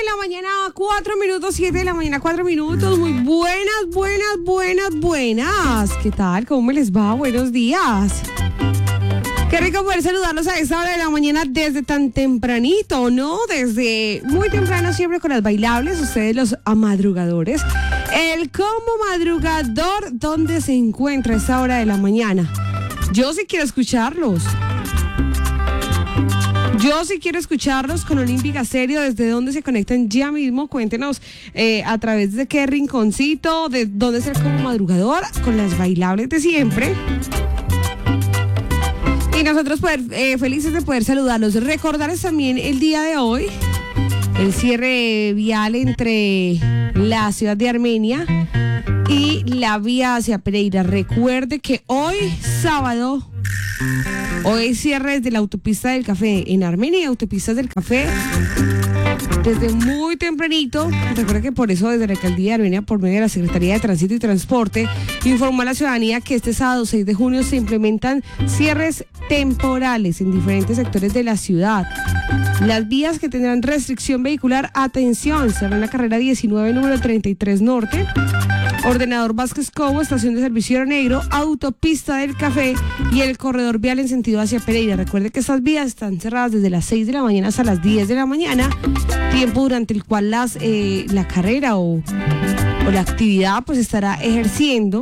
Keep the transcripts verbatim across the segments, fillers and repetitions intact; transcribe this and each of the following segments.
la mañana, cuatro minutos, siete de la mañana, cuatro minutos. Muy buenas, buenas, buenas, buenas. ¿Qué tal? ¿Cómo me les va? Buenos días. Qué rico poder saludarlos a esta hora de la mañana desde tan tempranito, ¿no? Desde muy temprano, siempre con las bailables, ustedes los amadrugadores. El combo madrugador, ¿dónde se encuentra a esta hora de la mañana? Yo sí quiero escucharlos. Yo sí quiero escucharlos con Olímpica Stereo. ¿Desde dónde se conectan ya mismo? Cuéntenos eh, a través de qué rinconcito, de dónde es el combo madrugador, con las bailables de siempre. Y nosotros poder, eh, felices de poder saludarlos. Recordarles también el día de hoy el cierre vial entre la ciudad de Armenia y la vía hacia Pereira. Recuerde que hoy sábado, hoy cierre desde la autopista del Café en Armenia y autopistas del Café desde muy tempranito. Recuerda que por eso desde la alcaldía de Armenia, por medio de la Secretaría de Tránsito y Transporte, informó a la ciudadanía que este sábado seis de junio se implementan cierres temporales en diferentes sectores de la ciudad. Las vías que tendrán restricción vehicular, atención, serán la carrera diecinueve, número treinta y tres Norte, Ordenador Vázquez Cobo, estación de servicio Río Negro, autopista del Café y el corredor vial en sentido hacia Pereira. Recuerde que estas vías están cerradas desde las seis de la mañana hasta las diez de la mañana, tiempo durante el cual las, eh, la carrera o, o la actividad pues estará ejerciendo.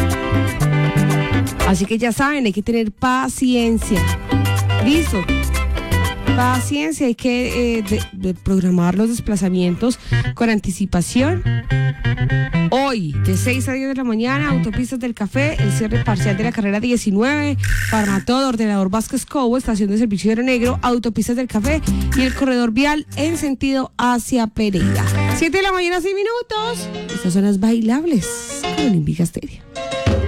Así que ya saben, hay que tener paciencia. Listo. Paciencia, hay que eh, de, de programar los desplazamientos con anticipación. Hoy, de seis a diez de la mañana, autopistas del Café, el cierre parcial de la carrera diecinueve, Farmatodo, Ordenador Vázquez Cobo, estación de servicio Río Negro, autopistas del Café y el corredor vial en sentido hacia Pereira. siete de la mañana, seis minutos. Estas son las bailables con Olímpica Stereo.